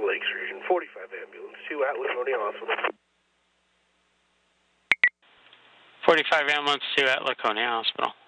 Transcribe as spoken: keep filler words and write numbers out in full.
Lakes region. forty-five ambulance to at Laconia Hospital. forty-five ambulance to at Laconia Hospital.